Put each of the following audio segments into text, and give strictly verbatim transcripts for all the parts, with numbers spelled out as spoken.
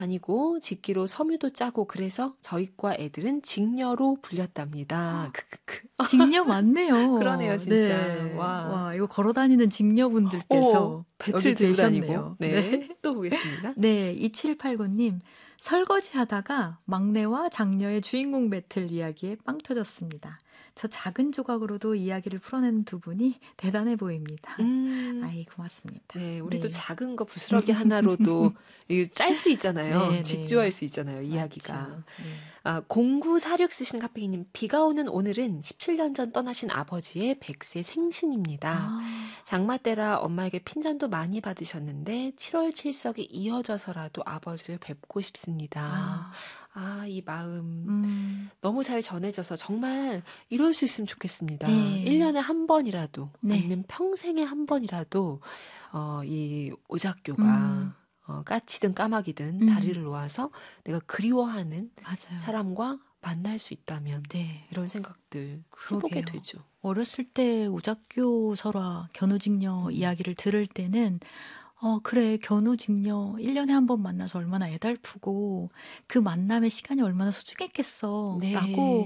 아니고 직기로 섬유도 짜고 그래서 저희과 애들은 직녀로 불렸답니다. 크크크. 직녀 맞네요. 그러네요, 진짜. 네. 와. 와, 이거 걸어 다니는 직녀분들께서 오, 배틀 여기 들고 계셨네요. 다니고. 네. 네. 또 보겠습니다. 네, 이칠팔구 님. 설거지 하다가 막내와 장녀의 주인공 배틀 이야기에 빵 터졌습니다. 저 작은 조각으로도 이야기를 풀어내는 두 분이 대단해 보입니다. 음. 아이, 고맙습니다. 네, 우리도 네. 작은 거 부스러기 하나로도 짤 수 있잖아요. 네, 집중할 네. 수 있잖아요, 이야기가. 맞죠. 네. 아, 공구사육 쓰신 카페이님, 비가 오는 오늘은 십칠 년 전 떠나신 아버지의 백세 생신입니다. 아, 장마 때라 엄마에게 핀잔도 많이 받으셨는데 칠월 칠석이 이어져서라도 아버지를 뵙고 싶습니다. 아, 아, 이 마음 음, 너무 잘 전해져서 정말 이럴 수 있으면 좋겠습니다. 네. 일 년에 한 번이라도 네. 아니면 평생에 한 번이라도 어, 이 오작교가 음. 어, 까치든 까마귀든 음. 다리를 놓아서 내가 그리워하는 맞아요. 사람과 만날 수 있다면 네. 이런 생각들 그러게요. 해보게 되죠. 어렸을 때 오작교 설화, 견우직녀 음. 이야기를 들을 때는 어 그래 견우직녀 일 년에 한 번 만나서 얼마나 애달프고 그 만남의 시간이 얼마나 소중했겠어 네. 라고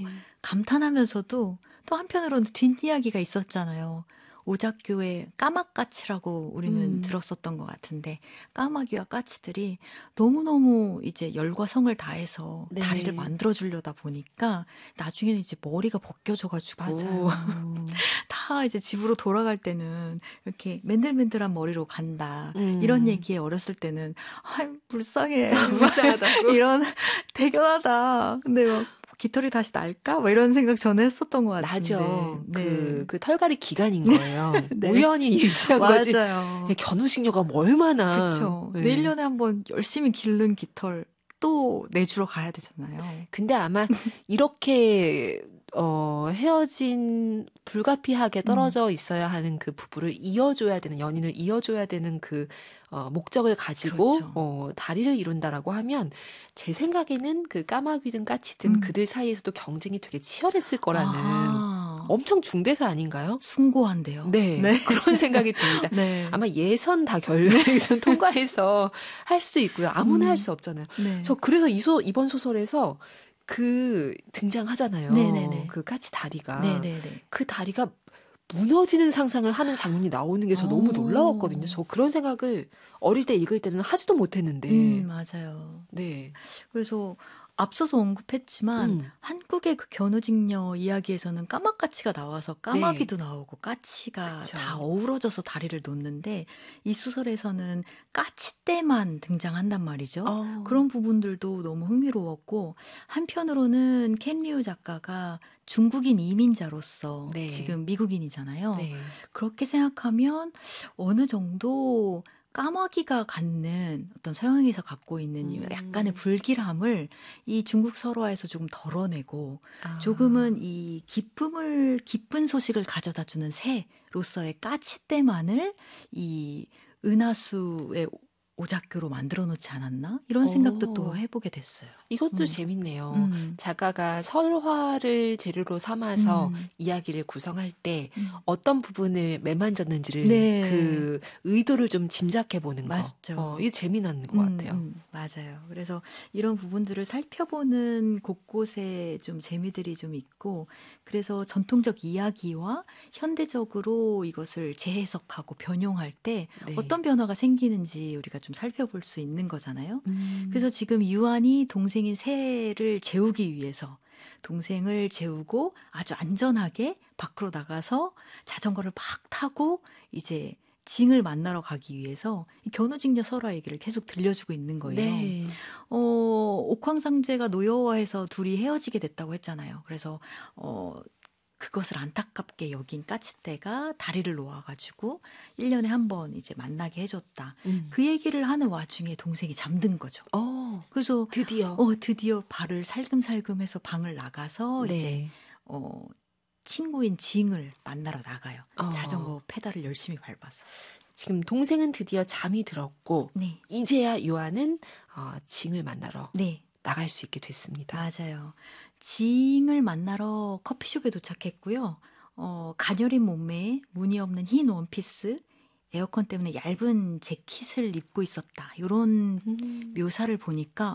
감탄하면서도 또 한편으로는 뒷이야기가 있었잖아요. 오작교의 까마까치라고 우리는 음. 들었었던 것 같은데 까마귀와 까치들이 너무너무 이제 열과 성을 다해서 네. 다리를 만들어주려다 보니까 나중에는 이제 머리가 벗겨져가지고 맞아요. 다 이제 집으로 돌아갈 때는 이렇게 맨들맨들한 머리로 간다. 음. 이런 얘기에 어렸을 때는 아이 불쌍해. 불쌍하다고? 이런 대견하다. 근데 막 깃털이 다시 날까? 뭐 이런 생각 전에 했었던 것 같은데. 나죠. 네. 그, 그 털갈이 기간인 거예요. 네. 우연히 일치한 거지. 맞아요. 견우식녀가 뭐 얼마나. 그렇죠. 네. 네. 일 년에 한 번 열심히 기른 깃털 또 내주러 가야 되잖아요. 근데 아마 이렇게 어, 헤어진 불가피하게 떨어져 있어야 하는 그 부부를 이어줘야 되는, 연인을 이어줘야 되는 그 어, 목적을 가지고 그렇죠. 어, 다리를 이룬다라고 하면 제 생각에는 그 까마귀든 까치든 음. 그들 사이에서도 경쟁이 되게 치열했을 거라는 아하. 엄청 중대사 아닌가요? 숭고한데요. 네, 네. 그런 생각이 듭니다. 네. 아마 예선 다 결, 예선 통과해서 할 수도 있고요. 아무나 음. 할 수 없잖아요. 네. 저 그래서 이소, 이번 소설에서 그 등장하잖아요. 네네네. 그 까치 다리가. 네네네. 그 다리가 무너지는 상상을 하는 장면이 나오는 게 저 너무 오. 놀라웠거든요. 저 그런 생각을 어릴 때 읽을 때는 하지도 못했는데. 음, 맞아요. 네. 그래서 앞서서 언급했지만 음. 한국의 그 견우직녀 이야기에서는 까마까치가 나와서 까마귀도 나오고 까치가 그쵸. 다 어우러져서 다리를 놓는데 이 소설에서는 까치떼만 등장한단 말이죠. 어. 그런 부분들도 너무 흥미로웠고 한편으로는 켄리우 작가가 중국인 이민자로서 네. 지금 미국인이잖아요. 네. 그렇게 생각하면 어느 정도 까마귀가 갖는 어떤 서양에서 갖고 있는 이 음. 약간의 불길함을 이 중국 설화에서 조금 덜어내고 아. 조금은 이 기쁨을 기쁜 소식을 가져다 주는 새로서의 까치떼만을 이 은하수의 오작교로 만들어 놓지 않았나? 이런 생각도 오. 또 해보게 됐어요. 이것도 음. 재밌네요. 음. 작가가 설화를 재료로 삼아서 음. 이야기를 구성할 때 음. 어떤 부분을 매만졌는지를 네. 그 의도를 좀 짐작해 보는 거. 맞죠. 어, 이게 재미난 것 음, 같아요. 음, 맞아요. 그래서 이런 부분들을 살펴보는 곳곳에 좀 재미들이 좀 있고, 그래서 전통적 이야기와 현대적으로 이것을 재해석하고 변용할 때 네. 어떤 변화가 생기는지 우리가 좀 살펴볼 수 있는 거잖아요. 음. 그래서 지금 유한이 동생인 새를 재우기 위해서 동생을 재우고 아주 안전하게 밖으로 나가서 자전거를 막 타고 이제 징을 만나러 가기 위해서 이 견우직녀 설화 얘기를 계속 들려주고 있는 거예요. 네. 어, 옥황상제가 노여워해서 둘이 헤어지게 됐다고 했잖아요. 그래서 어, 그것을 안타깝게 여긴 까치떼가 다리를 놓아가지고 일 년에 한 번 이제 만나게 해줬다. 음. 그 얘기를 하는 와중에 동생이 잠든 거죠. 어, 그래서 드디어. 어, 드디어 발을 살금살금해서 방을 나가서 네. 이제 어, 친구인 징을 만나러 나가요. 어. 자전거 페달을 열심히 밟아서. 지금 동생은 드디어 잠이 들었고 네. 이제야 요한은 어, 징을 만나러 네. 나갈 수 있게 됐습니다. 맞아요. 징을 만나러 커피숍에 도착했고요. 어, 가녀린 몸매에 무늬 없는 흰 원피스, 에어컨 때문에 얇은 재킷을 입고 있었다. 이런 음. 묘사를 보니까